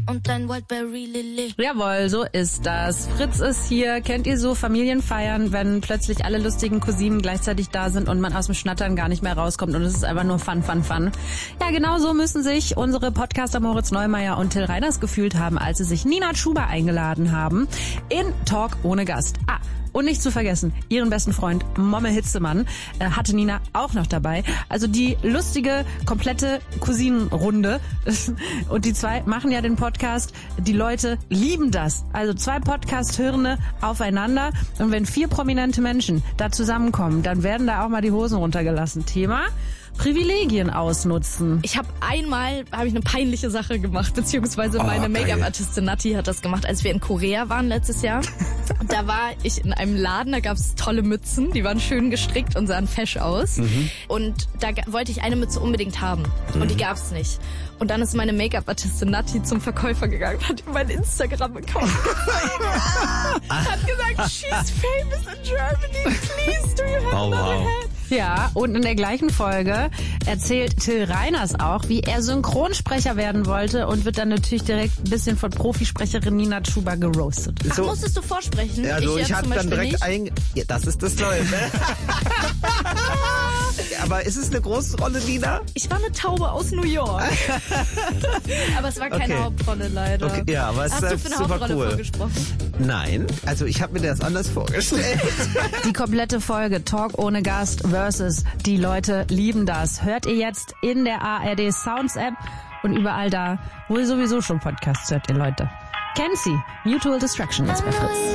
und ein Wildberry Lily. Jawohl, so ist das. Fritz ist hier. Kennt ihr so Familienfeiern, wenn plötzlich alle lustigen Cousinen gleichzeitig da sind und man aus dem Schnattern gar nicht mehr rauskommt und es ist einfach nur Fun. Ja, genau so müssen sich unsere Podcaster Moritz Neumeier und Till Reiners gefühlt haben, als sie sich Nina Chuba eingeladen haben in Talk ohne Gast. Und nicht zu vergessen, ihren besten Freund Momme Hitzemann hatte Nina auch noch dabei. Also die lustige, komplette Cousinenrunde. Und die zwei machen ja den Podcast. Die Leute lieben das. Also 2 Podcast-Hirne aufeinander. Und wenn 4 prominente Menschen da zusammenkommen, dann werden da auch mal die Hosen runtergelassen. Thema: Privilegien ausnutzen. Ich habe eine peinliche Sache gemacht, beziehungsweise meine Make-up-Artistin Nati hat das gemacht, als wir in Korea waren letztes Jahr. Da war ich in einem Laden, da gab es tolle Mützen, die waren schön gestrickt und sahen fesch aus. Und da wollte ich eine Mütze unbedingt haben und die gab's nicht. Und dann ist meine Make-up-Artistin Nati zum Verkäufer gegangen, hat ihm mein Instagram-Account gezeigt. Hat gesagt, she's famous in Germany, please do you have another head? Ja, und in der gleichen Folge erzählt Till Reiners auch, wie er Synchronsprecher werden wollte und wird dann natürlich direkt ein bisschen von Profisprecherin Nina Chuba geroastet. Ach, musstest du vorsprechen? Ja, also ich hatte dann direkt ja, das ist das Neue, ne? Aber ist es eine große Rolle, Nina? Ich war eine Taube aus New York. Aber es war keine Hauptrolle, leider. Okay, ja, aber es Hast du für eine Hauptrolle vorgesprochen? Nein, also ich habe mir das anders vorgestellt. Die komplette Folge Talk ohne Gast versus die Leute lieben das hört ihr jetzt in der ARD Sounds App und überall da, wo ihr sowieso schon Podcasts hört, ihr Leute. Kennt sie, Mutual Destruction jetzt bei Fritz.